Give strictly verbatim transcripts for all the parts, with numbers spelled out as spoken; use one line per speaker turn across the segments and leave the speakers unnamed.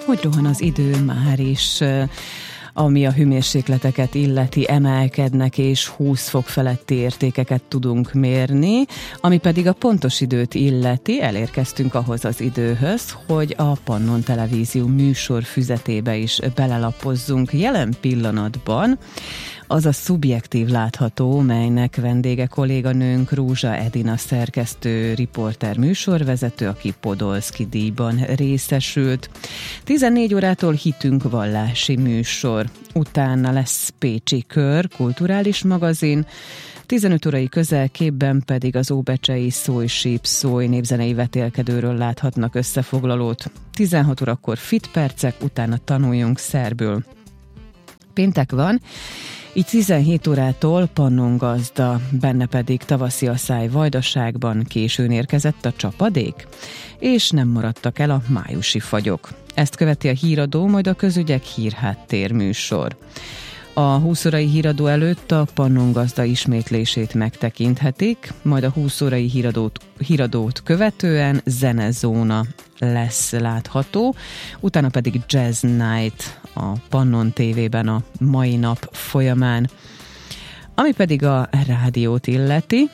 hogy rohan az idő már is, ami a hőmérsékleteket illeti, emelkednek, és húsz fok feletti értékeket tudunk mérni, ami pedig a pontos időt illeti, elérkeztünk ahhoz az időhöz, hogy a Pannon Televízió műsor füzetébe is belelapozzunk. Jelen pillanatban az a Szubjektív látható, melynek vendége kolléganőnk Rózsa Edina szerkesztő, riporter, műsorvezető, aki Podolszky díjban részesült. tizennégy órától Hitünk vallási műsor, utána lesz Pécsi Kör, kulturális magazin, tizenöt órai közelképben pedig az óbecsei Szój Síp Szój népzenei vetélkedőről láthatnak összefoglalót. tizenhat órakor Fit percek, utána tanuljunk szerbül. Péntek van, így tizenhét órától Pannon gazda, benne pedig tavaszi asszály Vajdaságban, későn érkezett a csapadék, és nem maradtak el a májusi fagyok. Ezt követi a híradó, majd a közügyek hírháttér műsor. A húsz órai híradó előtt a Pannon gazda ismétlését megtekinthetik, majd a húsz órai híradót, híradót követően zenezóna lesz látható, utána pedig Jazz Night a Pannon tévében a mai nap folyamán. Ami pedig a rádiót illeti,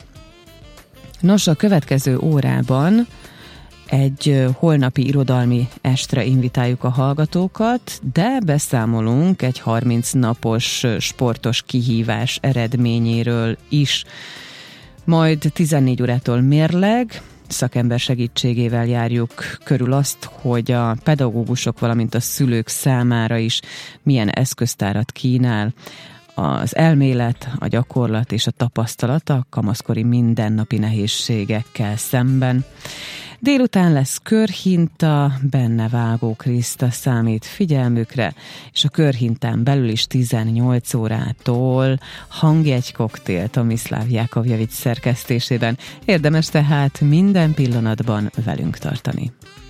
nos, a következő órában egy holnapi irodalmi estre invitáljuk a hallgatókat, de beszámolunk egy harminc napos sportos kihívás eredményéről is. Majd tizennégy órától mérleg, szakember segítségével járjuk körül azt, hogy a pedagógusok, valamint a szülők számára is milyen eszköztárat kínál az elmélet, a gyakorlat és a tapasztalat a kamaszkori mindennapi nehézségekkel szemben. Délután lesz körhinta, benne Vágó Kriszta számít figyelmükre, és a körhintán belül is tizennyolc órától Hangjegy koktél Tomislav Jakovjevics szerkesztésében. Érdemes tehát minden pillanatban velünk tartani.